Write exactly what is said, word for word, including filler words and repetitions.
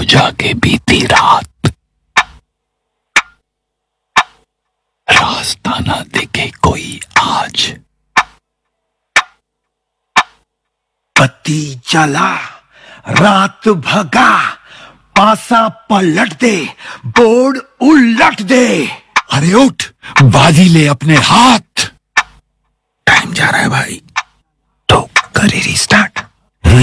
जाके बीती रात, रास्ता ना देखे कोई आज। बत्ती जला, रात भगा, पासा पलट दे, बोर्ड उलट दे। अरे उठ, बाजी ले अपने हाथ। टाइम जा रहा है भाई, तो करे रिस्टार्ट।